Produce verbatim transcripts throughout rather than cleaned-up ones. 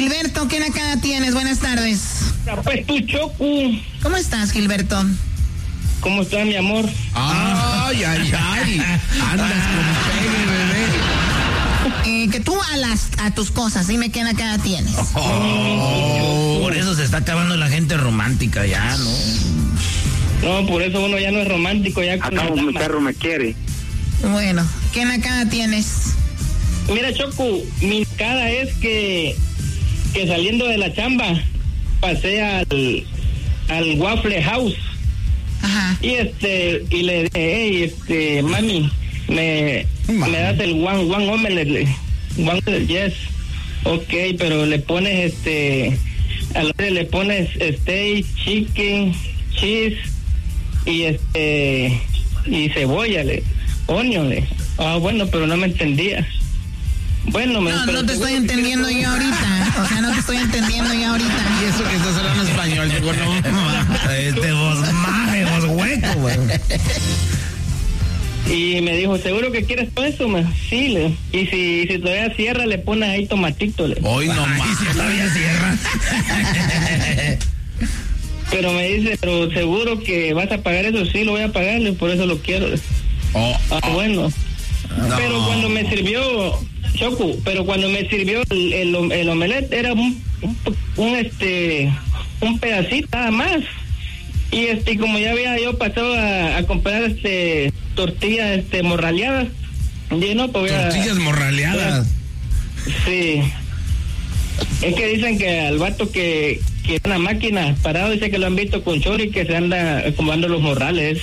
Gilberto, ¿qué nakada tienes? Buenas tardes. Pues tu Choco. ¿Cómo estás, Gilberto? ¿Cómo está, mi amor? Ay, ay, ay. Andas con pegue, bebé. Eh, que tú a las a tus cosas, dime qué nakada tienes. Oh, Por eso se está acabando la gente romántica ya, ¿no? No, por eso uno ya no es romántico, ya con Acá la mi dama. perro me quiere. Bueno, ¿qué nakada tienes? Mira, Choco, mi cara es que, que saliendo de la chamba pasé al, al Waffle House. Ajá. Y este, y le dije, hey, este, mami, me, me das el one, one omelette, one omelette, yes, ok, pero le pones este, a la le pones steak, chicken, cheese, y este, y cebolla, le, onion, le. Ah, bueno, pero no me entendía. Bueno, me No, no te estoy entendiendo yo ahorita. O sea, no te estoy entendiendo yo ahorita. Y eso que estás hablando español, Choco, no. Este vos maje, vos hueco, güey. Y me dijo, ¿seguro que quieres todo eso? Me, sí, le. Y si, si todavía cierra, le pones ahí tomatito, le. Hoy no Ay, más. si todavía cierra. Pero me dice, pero seguro que vas a pagar eso. Sí, lo voy a pagar, le, por eso lo quiero. Le. Oh, Ah, oh, bueno. no. Pero cuando me sirvió, Choco, pero cuando me sirvió el, el, el omelette era un, un, un, este, un pedacito nada más. Y este, como ya había yo pasado a, a comprar este tortillas este morraleadas, y no, pues voy a- Tortillas morraleadas. Sí. Es que dicen que al vato que, que una máquina parado, dice que lo han visto con chori que se anda acomodando los morrales.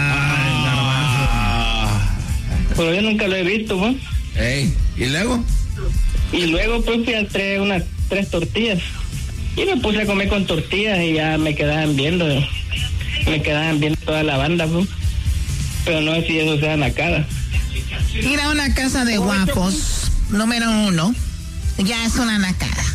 Ah, Pero yo nunca lo he visto, ¿no? Ey, ¿y luego? Y luego pues fui a traer unas tres tortillas. Y me puse a comer con tortillas y ya me quedaban viendo. Me quedaban viendo toda la banda, pues. Pero no sé si eso sea nakada. Ir a una casa de guapos, número uno, ya es una nakada.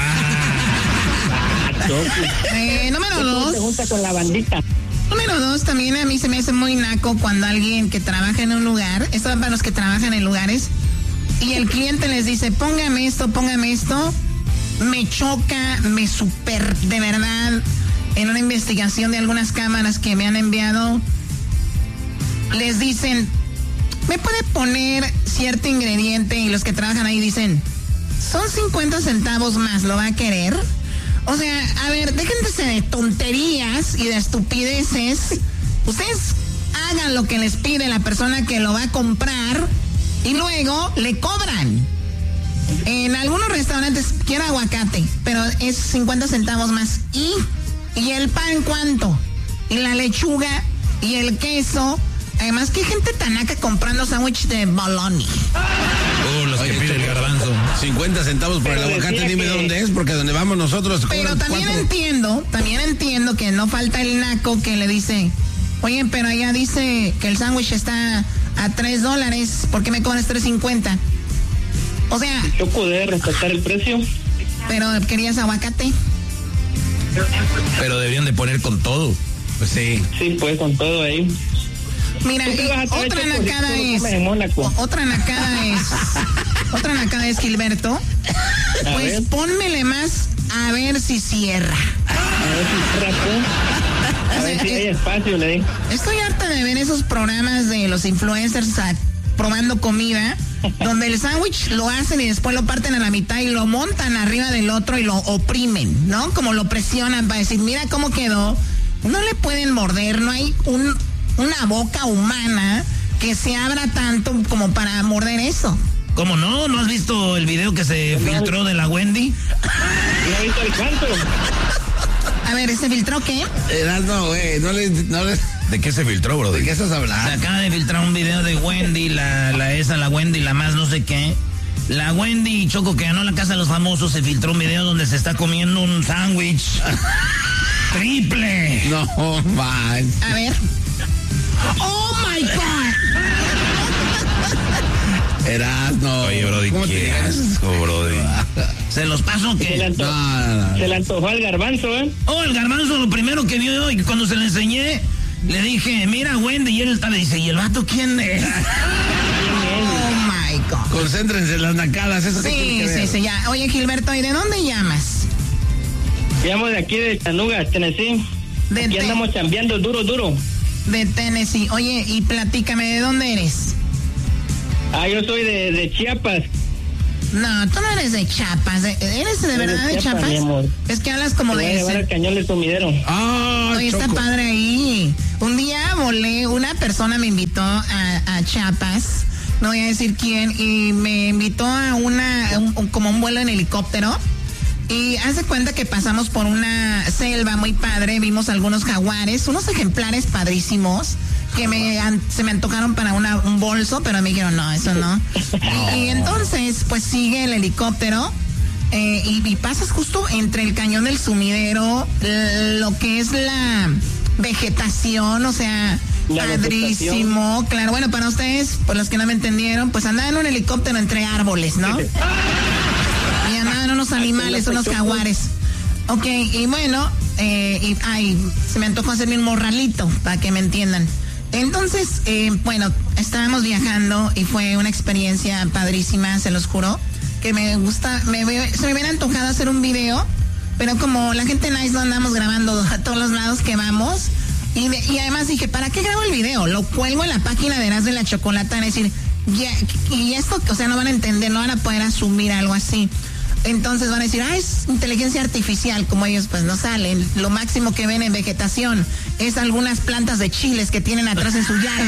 Eh, número dos. Se junta con la bandita. Número dos, también a mí se me hace muy naco cuando alguien que trabaja en un lugar, esto es para los que trabajan en lugares, y el cliente les dice, póngame esto, póngame esto, me choca, me super, de verdad, en una investigación de algunas cámaras que me han enviado, les dicen, ¿me puede poner cierto ingrediente? Y los que trabajan ahí dicen, son cincuenta centavos más, ¿lo va a querer? O sea, a ver, déjense de tonterías y de estupideces. Ustedes hagan lo que les pide la persona que lo va a comprar y luego le cobran. En algunos restaurantes quiero aguacate, pero es cincuenta centavos más. ¿Y? ¿Y el pan cuánto? ¿Y la lechuga? ¿Y el queso? Además, ¿qué gente tan naca comprando sándwich de bologna? Oh, los Oye, que pide el Choco, garbanzo. cincuenta centavos por el Pero aguacate, decía dime que- dónde es, porque donde vamos nosotros. Pero cobran también cuatro. entiendo, también entiendo que no falta el naco que le dice, oye, pero allá dice que el sándwich está a tres dólares, ¿por qué me cobras tres cincuenta? O sea, Yo pude respetar el precio. pero querías aguacate. Pero deberían de poner con todo. Pues sí. Sí, pues con todo ahí. Mira, ¿Tú qué y vas a traer, otra Choco, si nacada tú no es, comes en Mónaco? o- otra nacada es, otra nacada es, Gilberto, A pues ver. pónmele más a ver si cierra. A ver si rato. A ver si hay espacio, le digo. Estoy harta de ver esos programas de los influencers a- probando comida, donde el sándwich lo hacen y después lo parten a la mitad y lo montan arriba del otro y lo oprimen, ¿no? Como lo presionan para decir, mira cómo quedó. No le pueden morder, no hay un, una boca humana que se abra tanto como para morder eso. ¿Cómo no? ¿No has visto el video que se filtró de la Wendy? ¿No ha visto el cuánto? A ver, ¿ese filtró qué? Erasmo, güey, no le, no le, ¿De qué se filtró, bro? ¿de qué estás Se hablando? acaba de filtrar un video de Wendy, la, la esa, la Wendy, la más no sé qué. La Wendy Choco que ganó la Casa de los Famosos, se filtró un video donde se está comiendo un sándwich triple. No, man. A ver. ¡Oh, my God! Erasmo. Oye, Brody, ¿cómo te qué digas? asco, Brody. Se los paso Se le, que... antojó, No, no, no. se le antojó al garbanzo, ¿eh? Oh, el garbanzo, lo primero que vio y cuando se le enseñé, le dije, mira, Wendy, y él estaba, dice, ¿y el vato quién es? Oh, my México. Concéntrense en las nacadas, eso Sí, que tiene que sí, ver. sí, ya. Oye, Gilberto, ¿y de dónde llamas? Llamo de aquí de Chattanooga, Tennessee. De Aquí te- andamos chambeando duro, duro. De Tennessee. Oye, y platícame, ¿de dónde eres? Ah, yo soy de, de Chiapas. No, tú no eres de Chiapas. ¿eh? ¿Eres de Soy de verdad de Chiapas, Chiapas? mi amor. Es que hablas como Te voy a de... llevar al cañón del sumidero. Ah, Oye, está Choco. padre ahí. Un día volé, una persona me invitó a, a Chiapas, no voy a decir quién, y me invitó a una, un- un- como un vuelo en helicóptero. Y hace cuenta que pasamos por una selva muy padre, vimos algunos jaguares, unos ejemplares padrísimos que me an- se me antojaron para una, un bolso, pero me dijeron, no, eso no. Y, y entonces, pues sigue el helicóptero. Eh, y, y pasas justo entre el cañón del sumidero, l- lo que es la vegetación, o sea, La padrísimo. Claro, bueno, para ustedes, por los que no me entendieron, pues andaba en un helicóptero entre árboles, ¿no? Y andaban unos animales, unos jaguares. Ok, y bueno, eh, y, ay, se me antojó hacerme un morralito, para que me entiendan. Entonces, eh, bueno, estábamos viajando y fue una experiencia padrísima, se los juro, que me gusta, me, ve- se me hubiera antojado hacer un video, pero como la gente nice no andamos grabando a todos los lados que vamos, y, de- y además dije, ¿para qué grabo el video? Lo cuelgo en la página de Erasmo y la Chocolata, es decir, ya, y esto, o sea, no van a entender, no van a poder asumir algo así. Entonces van a decir, ah, es inteligencia artificial, como ellos pues no salen. Lo máximo que ven en vegetación es algunas plantas de chiles que tienen atrás en su yarda.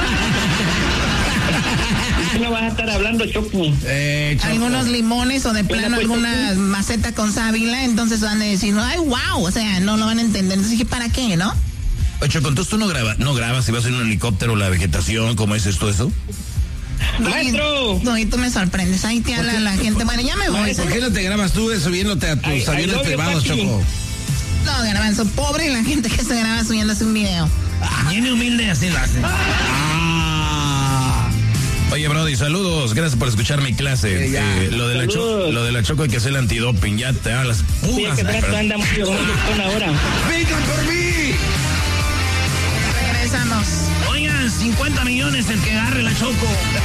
¿Tú no vas a estar hablando, Choco? Eh, Choco. Algunos limones o de plano pues, alguna Choco. maceta con sábila, entonces van a decir, ay, wow, o sea, no lo van a entender. Entonces dije, ¿para qué, no? Oye, Choco, entonces tú no grabas, no grabas si vas en un helicóptero, la vegetación, ¿cómo es esto, eso? ¡Maestro! No, y tú me sorprendes, ahí te habla la gente. Bueno, ya me voy. ¿Por qué no te grabas tú subiéndote a tus Ay, ay, aviones no, privados, Pachi. Choco? No, Garbanzo, pobre la gente que se graba subiéndose un video. Viene humilde, así lo hace. Ah. Oye, Brody, saludos. Gracias por escuchar mi clase. Eh, ya. Eh, lo, de la cho- Saludos. lo de la Choco hay que hacer el antidoping. Ya te hablas Sí, es puras. que trato anda muy con ahora. ¡Vengan por mí! Regresamos. Oigan, cincuenta millones el que agarre la Choco.